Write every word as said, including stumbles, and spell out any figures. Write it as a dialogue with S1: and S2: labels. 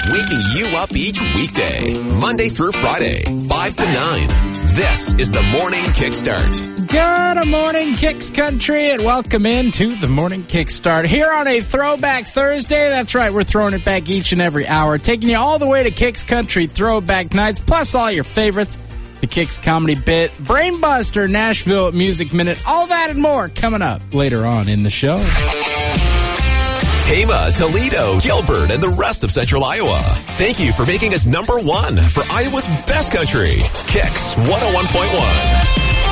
S1: waking you up each weekday, Monday through Friday, five to nine. This is the Morning Kickstart.
S2: Good morning, Kicks Country, and welcome into the Morning Kickstart here on a Throwback Thursday. That's right, we're throwing it back each and every hour, taking you all the way to Kicks Country Throwback Nights, plus all your favorites, the Kicks Comedy Bit, Brainbuster, Nashville Music Minute, all that and more coming up later on in the show.
S1: Tama, Toledo, Gilbert, and the rest of Central Iowa. Thank you for making us number one for Iowa's best country. Kicks one oh one point one.